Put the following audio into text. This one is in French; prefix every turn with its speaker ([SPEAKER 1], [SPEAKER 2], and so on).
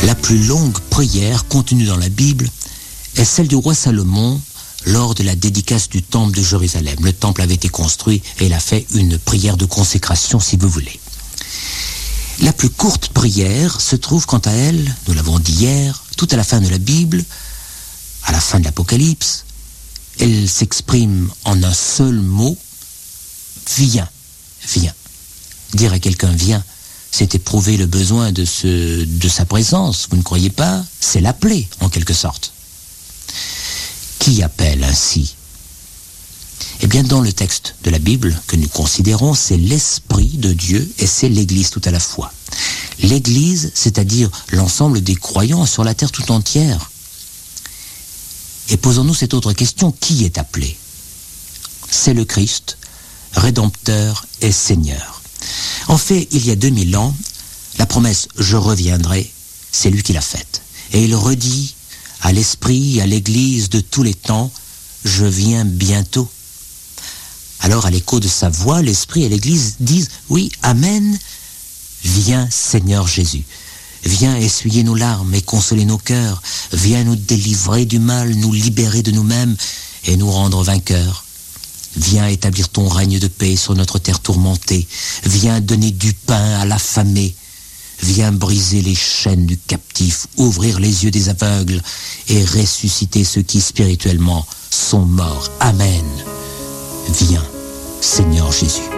[SPEAKER 1] La plus longue prière contenue dans la Bible est celle du roi Salomon lors de la dédicace du temple de Jérusalem. Le temple avait été construit et il a fait une prière de consécration, si vous voulez. La plus courte prière se trouve quant à elle, nous l'avons dit hier, tout à la fin de la Bible, à la fin de l'Apocalypse. Elle s'exprime en un seul mot, viens, viens. Dire à quelqu'un viens, c'est éprouver le besoin de sa présence, vous ne croyez pas? C'est l'appeler, en quelque sorte. Qui appelle ainsi? Eh bien, dans le texte de la Bible que nous considérons, c'est l'Esprit de Dieu et c'est l'Église tout à la fois. L'Église, c'est-à-dire l'ensemble des croyants sur la terre tout entière. Et posons-nous cette autre question, qui est appelé? C'est le Christ, Rédempteur et Seigneur. En fait, il y a 2000 ans, la promesse « Je reviendrai », c'est lui qui l'a faite. Et il redit à l'Esprit, à l'Église de tous les temps « Je viens bientôt ». Alors, à l'écho de sa voix, l'Esprit et l'Église disent « Oui, Amen, viens Seigneur Jésus. Viens essuyer nos larmes et consoler nos cœurs. Viens nous délivrer du mal, nous libérer de nous-mêmes et nous rendre vainqueurs. Viens établir ton règne de paix sur notre terre tourmentée. Viens donner du pain à l'affamé. Viens briser les chaînes du captif, ouvrir les yeux des aveugles et ressusciter ceux qui spirituellement sont morts. Amen. Viens, Seigneur Jésus.